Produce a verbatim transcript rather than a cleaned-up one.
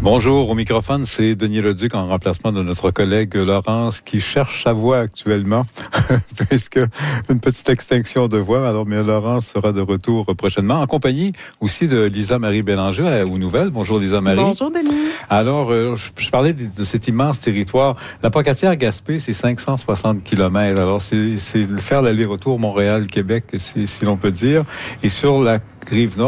Bonjour, au microphone, c'est Denis Leduc en remplacement de notre collègue Laurence qui cherche sa voix actuellement, puisque une petite extinction de voix. Alors, mais Laurence sera de retour prochainement en compagnie aussi de Lisa-Marie Bélanger aux nouvelles. Bonjour Lisa-Marie. Bonjour Denis. Alors, euh, je, je parlais de, de cet immense territoire. La Pocatière-Gaspé, c'est cinq cent soixante kilomètres. Alors, c'est, c'est faire l'aller-retour Montréal-Québec, si, si l'on peut dire. Et sur la rive nord,